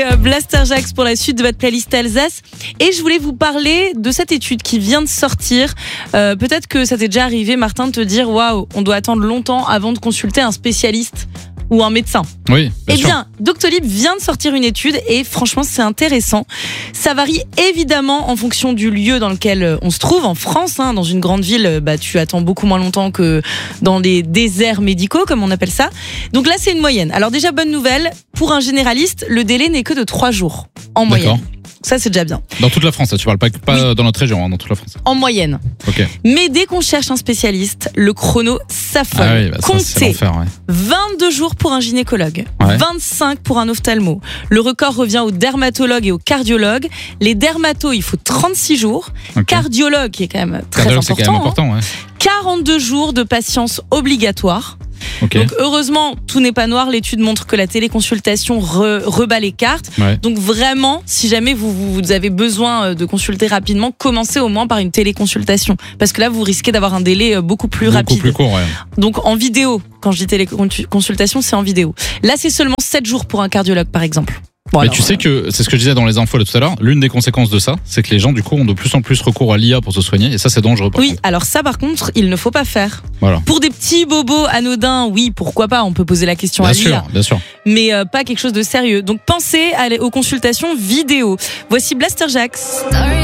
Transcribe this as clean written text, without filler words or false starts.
Blaster Jax pour la suite de votre playlist Alsace. Et je voulais vous parler de cette étude qui vient de sortir. Peut-être que ça t'est déjà arrivé, Martin, de te dire waouh, on doit attendre longtemps avant de consulter un spécialiste ou un médecin. Oui, bien sûr. Bien, Doctolib vient de sortir une étude et franchement, c'est intéressant. Ça varie évidemment en fonction du lieu dans lequel on se trouve. En France, dans une grande ville, tu attends beaucoup moins longtemps que dans les déserts médicaux, comme on appelle ça. Donc là, c'est une moyenne. Alors déjà, bonne nouvelle, pour un généraliste, le délai n'est que de 3 jours en moyenne. D'accord. Ça, c'est déjà bien. Dans toute la France, tu parles pas Oui. Dans notre région, dans toute la France. En moyenne. Ok. Mais dès qu'on cherche un spécialiste, le chrono s'affole. Ah oui, ça, c'est Comptez l'enfer, ouais. 22 jours pour un gynécologue, Ouais. 25 pour un ophtalmo. Le record revient aux dermatologues et aux cardiologues. Les dermatos, il faut 36 jours. Ok. Cardiologue, qui est quand même très Cardiologue, c'est quand même important. important, ouais. 42 jours de patience obligatoire. Ok. Donc heureusement, tout n'est pas noir. L'étude montre que la téléconsultation rebat les cartes. Ouais. Donc vraiment, si jamais vous avez besoin de consulter rapidement, commencez au moins par une téléconsultation. Parce que là, vous risquez d'avoir un délai beaucoup plus rapide. Beaucoup plus court, ouais. Donc en vidéo, quand je dis téléconsultation, c'est en vidéo. Là, c'est seulement 7 jours pour un cardiologue, par exemple. Bon, Mais alors, tu sais que, c'est ce que je disais dans les infos là tout à l'heure, l'une des conséquences de ça, c'est que les gens du coup ont de plus en plus recours à l'IA pour se soigner, et ça c'est dangereux par oui, contre. alors ça, par contre, il ne faut pas faire. Voilà. Pour des petits bobos anodins, oui, pourquoi pas, on peut poser la question à l'IA. Bien sûr. Mais pas quelque chose de sérieux. Donc pensez aux consultations vidéo. Voici Blaster Jax.